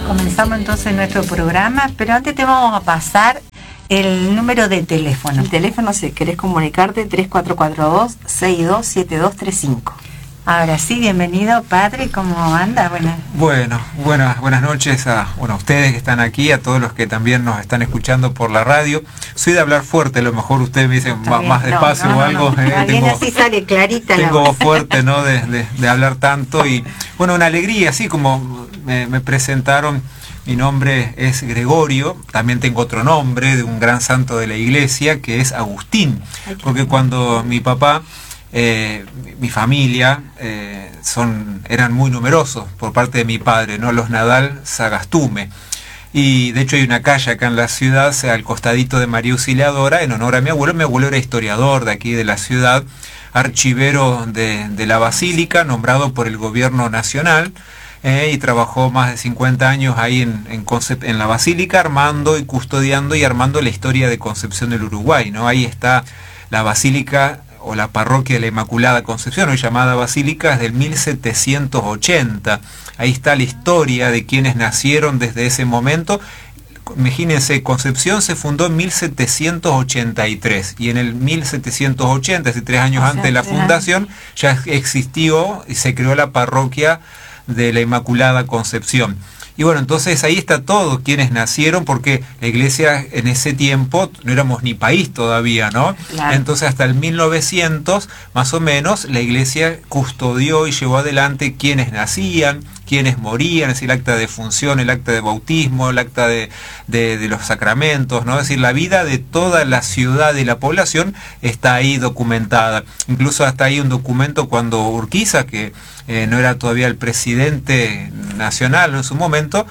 Comenzamos entonces nuestro programa, pero antes te vamos a pasar el número de teléfono. El teléfono, si querés comunicarte, 3442-627235. Ahora sí, bienvenido, padre, ¿cómo anda? Buenas noches a ustedes que están aquí, a todos los que también nos están escuchando por la radio. Soy de hablar fuerte, a lo mejor ustedes me dicen más despacio o algo. Tengo, así sale clarita tengo voz fuerte, ¿no? De hablar tanto y, una alegría, así como me presentaron. Mi nombre es Gregorio, también tengo otro nombre de un gran santo de la iglesia que es Agustín, porque cuando mi papá, mi familia, eran muy numerosos por parte de mi padre, ¿no? Los Nadal Sagastume. Y de hecho hay una calle acá en la ciudad, al costadito de María Auxiliadora, en honor a mi abuelo. Mi abuelo era historiador de aquí de la ciudad, archivero de la Basílica, nombrado por el gobierno nacional. Y trabajó más de 50 años ahí en la Basílica, armando y custodiando y armando la historia de Concepción del Uruguay, ¿no? Ahí está la Basílica o la Parroquia de la Inmaculada Concepción, hoy llamada Basílica, es del 1780. Ahí está la historia de quienes nacieron desde ese momento. Imagínense, Concepción se fundó en 1783 y en el 1780, hace 3 años antes de la fundación, ya existió y se creó la Parroquia de la Inmaculada Concepción. Y entonces ahí está todo, quienes nacieron, porque la iglesia en ese tiempo no éramos ni país todavía, ¿no? Claro. Entonces hasta el 1900, más o menos, la iglesia custodió y llevó adelante quienes nacían, quienes morían, es decir, el acta de función, el acta de bautismo, el acta de los sacramentos, ¿no? Es decir, la vida de toda la ciudad y la población está ahí documentada. Incluso hasta hay un documento cuando Urquiza, que no era todavía el presidente nacional en su momento,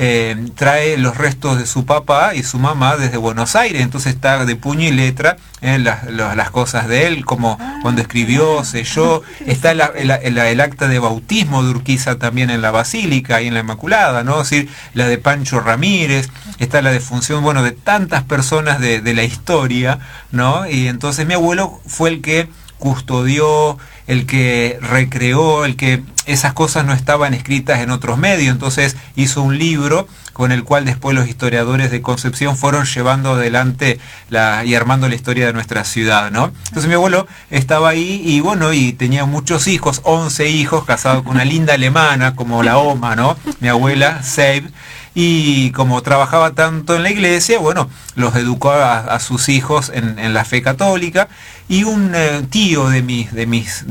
trae los restos de su papá y su mamá desde Buenos Aires, entonces está de puño y letra las cosas de él, como cuando escribió, selló, está el acta de bautismo de Urquiza también en la Basílica y en la Inmaculada, ¿no? Es decir, la de Pancho Ramírez, está la de función, de tantas personas de la historia, ¿no? Y entonces mi abuelo fue el que custodió, el que recreó, el que esas cosas no estaban escritas en otros medios, entonces hizo un libro con el cual después los historiadores de Concepción fueron llevando adelante y armando la historia de nuestra ciudad, ¿no? Entonces mi abuelo estaba ahí y tenía muchos hijos, 11 hijos, casado con una linda alemana como la Oma, ¿no? Mi abuela, Seib. Y como trabajaba tanto en la iglesia, los educó a sus hijos en la fe católica. Y un tío de mis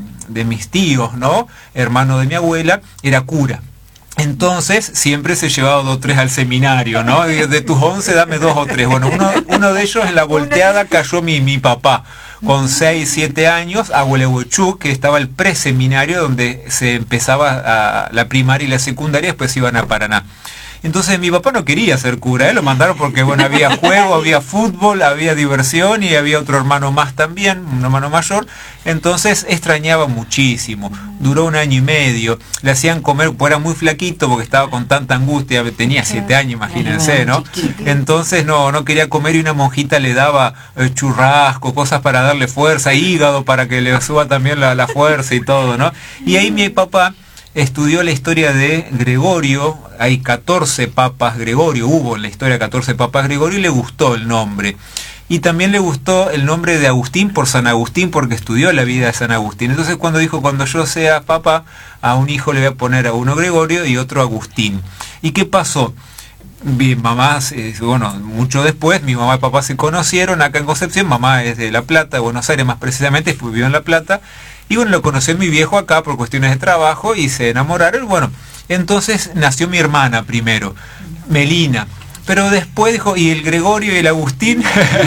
tíos, ¿no? Hermano de mi abuela, era cura. Entonces siempre se llevaba 2 o 3 al seminario, ¿no? Y de tus 11 dame 2 o 3. Uno de ellos en la volteada cayó mi papá. Con 6, 7 años, a Huelehuechú, que estaba el preseminario donde se empezaba la primaria y la secundaria, después iban a Paraná. Entonces mi papá no quería ser cura, lo mandaron porque había juego, había fútbol, había diversión y había otro hermano más también, un hermano mayor. Entonces extrañaba muchísimo, duró 1 año y medio, le hacían comer, pues era muy flaquito porque estaba con tanta angustia, tenía 7 años, imagínense, ¿no? Entonces no quería comer y una monjita le daba churrasco, cosas para darle fuerza, hígado para que le suba también la fuerza y todo, ¿no? Y ahí mi papá estudió la historia de Gregorio, hay 14 papas Gregorio, hubo en la historia 14 papas Gregorio y le gustó el nombre. Y también le gustó el nombre de Agustín por San Agustín, porque estudió la vida de San Agustín. Entonces cuando dijo, cuando yo sea papá, a un hijo le voy a poner a uno Gregorio y otro Agustín. ¿Y qué pasó? Mi mamá, mucho después, mi mamá y papá se conocieron acá en Concepción. Mamá es de La Plata, de Buenos Aires más precisamente, vivió en La Plata. Y lo conoció mi viejo acá por cuestiones de trabajo y se enamoraron. Entonces nació mi hermana primero, Melina. Pero después dijo, y el Gregorio y el Agustín,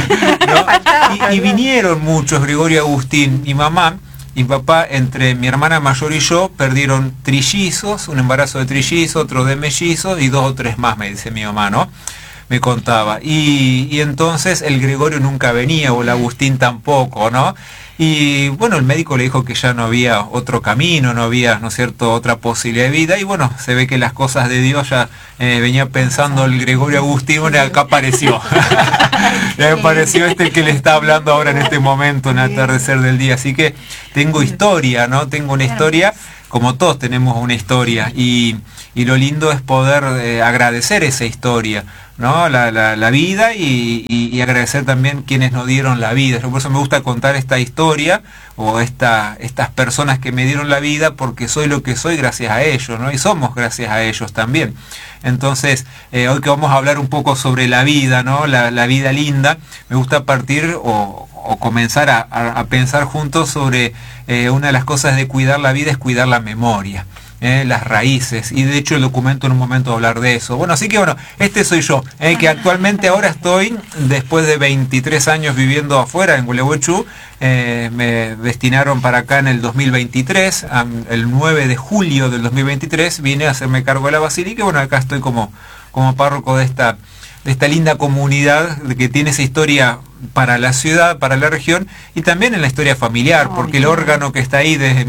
¿no? y vinieron muchos, Gregorio y Agustín. Mi mamá y papá, entre mi hermana mayor y yo, perdieron trillizos, un embarazo de trillizos, otro de mellizos y 2 o 3 más, me dice mi mamá, ¿no? Me contaba. Y entonces el Gregorio nunca venía, o el Agustín tampoco, ¿no? Y el médico le dijo que ya no había otro camino, no había, ¿no es cierto?, otra posibilidad de vida. Y se ve que las cosas de Dios ya venía pensando el Gregorio Agustín, acá apareció. Ya apareció el que le está hablando ahora en este momento, en el atardecer del día. Así que tengo historia, ¿no? Tengo una historia, como todos tenemos una historia. Y y lo lindo es poder agradecer esa historia, ¿no? La vida y agradecer también quienes nos dieron la vida. Yo por eso me gusta contar esta historia o estas personas que me dieron la vida, porque soy lo que soy gracias a ellos, ¿no? Y somos gracias a ellos también. Entonces, hoy que vamos a hablar un poco sobre la vida, ¿no? La vida linda, me gusta partir o comenzar a pensar juntos sobre una de las cosas de cuidar la vida es cuidar la memoria. Las raíces, y de hecho el documento en un momento va a hablar de eso. Bueno, así que bueno, este soy yo, que actualmente ahora estoy, después de 23 años viviendo afuera en Gualeguaychú, me destinaron para acá en el 2023, el 9 de julio del 2023 vine a hacerme cargo de la Basílica, y bueno, acá estoy como párroco de esta linda comunidad que tiene esa historia para la ciudad, para la región, y también en la historia familiar, porque el órgano que está ahí desde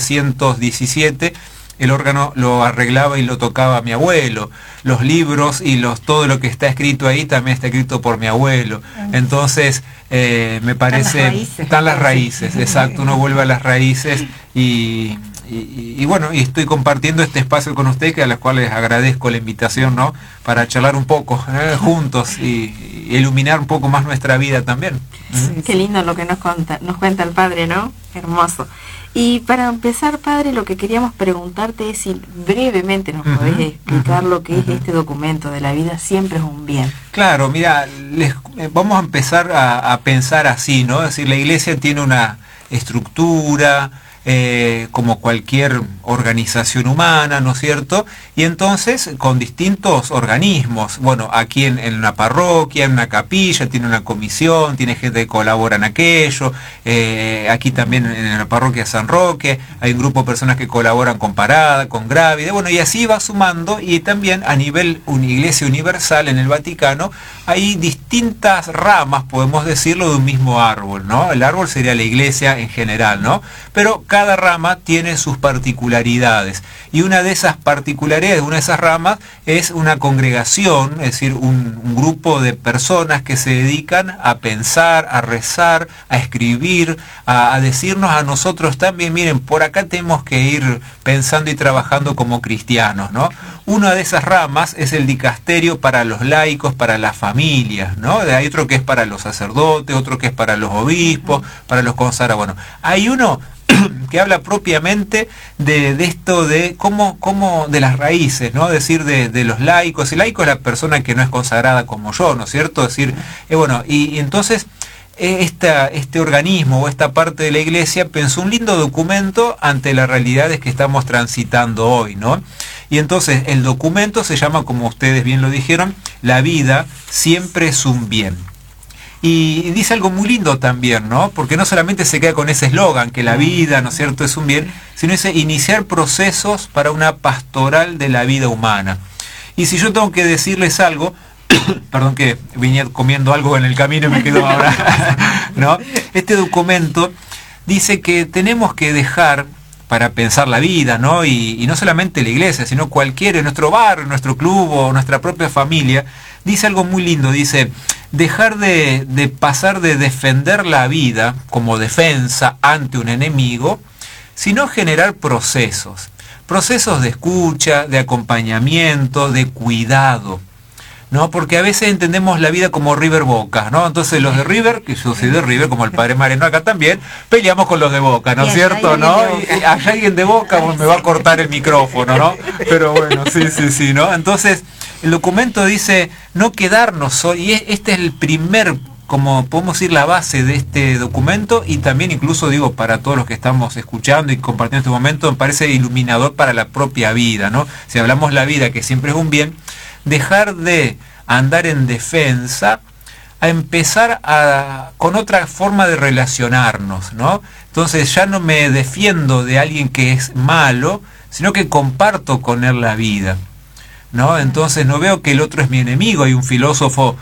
1917, el órgano lo arreglaba y lo tocaba mi abuelo. Los libros y todo lo que está escrito ahí también está escrito por mi abuelo. Entonces, me parece... Están las raíces, exacto. Uno vuelve a las raíces y bueno, y estoy compartiendo este espacio con ustedes, a los cuales agradezco la invitación, ¿no? Para charlar un poco juntos y iluminar un poco más nuestra vida también. Sí, qué lindo lo que nos cuenta el padre, ¿no? Hermoso. Y para empezar, padre, lo que queríamos preguntarte es si brevemente nos podés explicar lo que es este documento de la vida siempre es un bien. Claro, mira, vamos a empezar a pensar así, ¿no? Es decir, la Iglesia tiene una estructura, como cualquier organización humana, ¿no es cierto? Y entonces con distintos organismos, bueno, aquí en una parroquia, en una capilla, tiene una comisión, tiene gente que colabora en aquello, aquí también en la parroquia San Roque, hay un grupo de personas que colaboran con Parada, con Grávida, bueno, y así va sumando, y también a nivel una Iglesia Universal en el Vaticano, hay distintas ramas, podemos decirlo, de un mismo árbol, ¿no? El árbol sería la Iglesia en general, ¿no? Pero cada rama tiene sus particularidades, y una de esas particularidades, una de esas ramas, es una congregación, es decir, un grupo de personas que se dedican a pensar, a rezar, a escribir, a decirnos a nosotros también, miren, por acá tenemos que ir pensando y trabajando como cristianos, ¿no? Una de esas ramas es el dicasterio para los laicos, para las familias, ¿no? Hay otro que es para los sacerdotes, otro que es para los obispos, para los consagrados. Bueno, hay uno que habla propiamente de esto de cómo de las raíces, ¿no? Es decir, de los laicos. El laico es la persona que no es consagrada como yo, ¿no es cierto? Es decir, bueno, y entonces este organismo o esta parte de la Iglesia pensó un lindo documento ante las realidades que estamos transitando hoy, ¿no? Y entonces el documento se llama, como ustedes bien lo dijeron, La vida siempre es un bien. Y dice algo muy lindo también, ¿no? Porque no solamente se queda con ese eslogan, que la vida, ¿no es cierto?, es un bien, sino dice iniciar procesos para una pastoral de la vida humana. Y si yo tengo que decirles algo, perdón que venía comiendo algo en el camino y me quedo ahora, ¿no? Este documento dice que tenemos que dejar para pensar la vida, ¿no? Y no solamente la Iglesia, sino cualquiera, nuestro barrio, nuestro club o nuestra propia familia, dice algo muy lindo, dice, dejar de pasar de defender la vida como defensa ante un enemigo, sino generar procesos de escucha, de acompañamiento, de cuidado, ¿no? Porque a veces entendemos la vida como River Boca, ¿no? Entonces los de River, que yo soy de River, como el padre Mariano acá también, peleamos con los de Boca, ¿no es cierto? ¿No? Y hay alguien de Boca, bueno, me va a cortar el micrófono, ¿no? Pero bueno, sí, ¿no? Entonces, el documento dice no quedarnos solo, y este es el primer, como podemos decir, la base de este documento, y también incluso digo para todos los que estamos escuchando y compartiendo este momento, me parece iluminador para la propia vida, ¿no? Si hablamos la vida, que siempre es un bien, dejar de andar en defensa a empezar con otra forma de relacionarnos, ¿no? Entonces ya no me defiendo de alguien que es malo, sino que comparto con él la vida, ¿no? Entonces no veo que el otro es mi enemigo. Hay un filósofo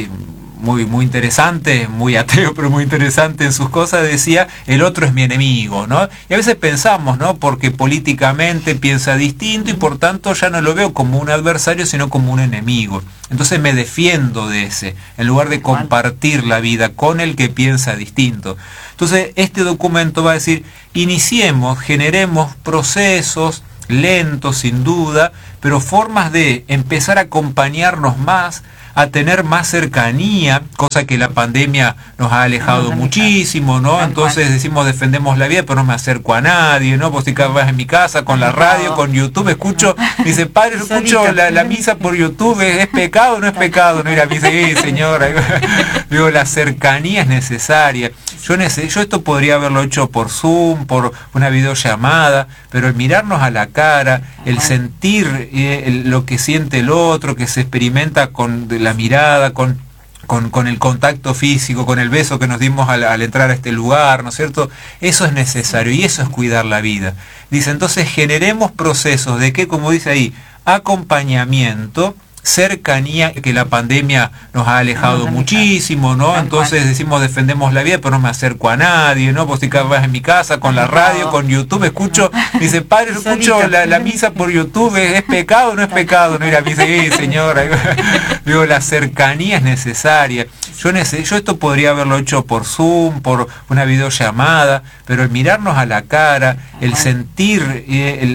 muy interesante, muy ateo, pero muy interesante en sus cosas, decía, el otro es mi enemigo, ¿no? Y a veces pensamos, ¿no? Porque políticamente piensa distinto y por tanto ya no lo veo como un adversario, sino como un enemigo. Entonces me defiendo de ese, en lugar de compartir la vida con el que piensa distinto. Entonces este documento va a decir, iniciemos, generemos procesos, lento sin duda, pero formas de empezar a acompañarnos más, a tener más cercanía, cosa que la pandemia nos ha alejado muchísimo, ¿no? Entonces decimos defendemos la vida, pero no me acerco a nadie, ¿no? Pues si vas en mi casa con la radio, con YouTube, escucho, dice, padre, yo escucho la misa por YouTube, ¿es pecado o no es pecado? No ir a misa, sí, señora. Digo, la cercanía es necesaria. Yo esto podría haberlo hecho por Zoom, por una videollamada, pero el mirarnos a la cara, el sentir lo que siente el otro, que se experimenta con la mirada, con el contacto físico, con el beso que nos dimos al entrar a este lugar, ¿no es cierto? Eso es necesario y eso es cuidar la vida. Dice, entonces generemos procesos de que, como dice ahí, acompañamiento, cercanía, que la pandemia nos ha alejado muchísimo, ¿no? Entonces decimos defendemos la vida, pero no me acerco a nadie, ¿no? Pues si vas en mi casa con la radio, con YouTube, escucho, dice, padre, yo escucho la misa por YouTube, ¿es pecado o no es pecado? No ir a misa, sí, señora. Digo, la cercanía es necesaria. Yo esto podría haberlo hecho por Zoom, por una videollamada, pero el mirarnos a la cara, el sentir